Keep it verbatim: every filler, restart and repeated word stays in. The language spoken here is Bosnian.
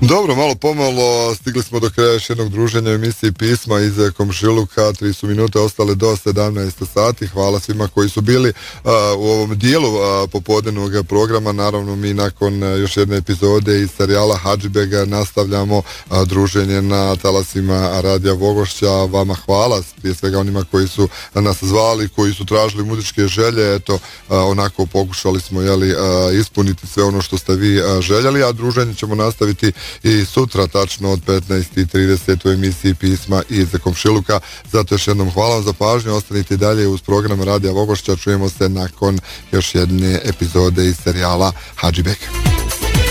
Dobro, malo pomalo stigli smo do kraja još jednog druženja u emisiji Pisma iz komšiluka. Tri su minute ostale do sedamnaest sati. Hvala svima koji su bili uh, u ovom dijelu uh, popodnevnog programa. Naravno, mi nakon uh, još jedne epizode iz serijala Hadžibega nastavljamo uh, druženje na talasima Radija Vogošća. Vama hvala, prije svega onima koji su nas zvali, koji su tražili muzičke želje. Eto, uh, onako pokušali smo jeli, uh, ispuniti sve ono što ste vi uh, željeli, a druženje ćemo nastaviti i sutra tačno od petnaest i trideset u emisiji Pisma iz komšiluka. Zato još jednom hvala vam za pažnju, ostanite dalje uz program Radija Vogošća, čujemo se nakon još jedne epizode iz serijala Hadžibeg.